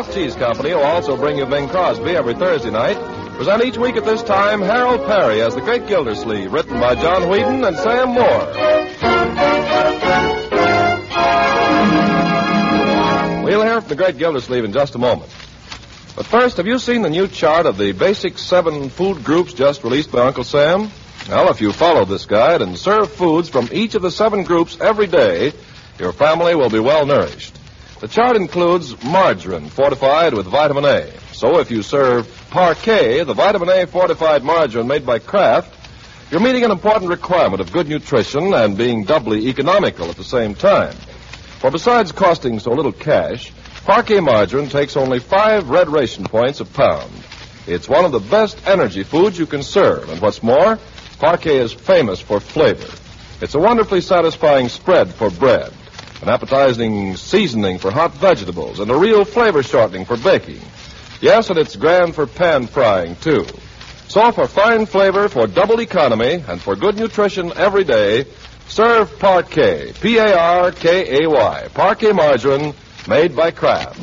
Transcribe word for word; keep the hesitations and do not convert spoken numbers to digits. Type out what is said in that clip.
Kraft Cheese Company will also bring you Bing Crosby every Thursday night. Present each week at this time Harold Perry as the Great Gildersleeve, written by John Whedon and Sam Moore. We'll hear from the Great Gildersleeve in just a moment. But first, have you seen the new chart of the basic seven food groups just released by Uncle Sam? Well, if you follow this guide and serve foods from each of the seven groups every day, your family will be well nourished. The chart includes margarine fortified with vitamin A. So if you serve Parquet, the vitamin A fortified margarine made by Kraft, you're meeting an important requirement of good nutrition and being doubly economical at the same time. For besides costing so little cash, Parquet margarine takes only five red ration points a pound. It's one of the best energy foods you can serve, and what's more, Parquet is famous for flavor. It's a wonderfully satisfying spread for bread, an appetizing seasoning for hot vegetables, and a real flavor shortening for baking. Yes, and it's grand for pan frying, too. So for fine flavor, for double economy, and for good nutrition every day, serve Parquet, P A R K A Y, Parquet margarine, made by Kraft.